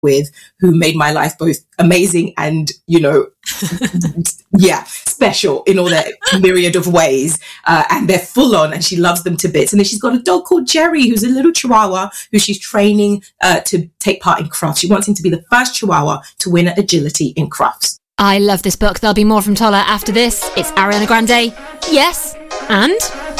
with, who made my life both amazing and, special in all their myriad of ways. And they're full on, and she loves them to bits. And then she's got a dog called Jerry, who's a little Chihuahua who she's training to take part in crafts. She wants him to be the first Chihuahua to win at agility in crafts. I love this book. There'll be more from Tola after this. It's Ariana Grande. Yes, and...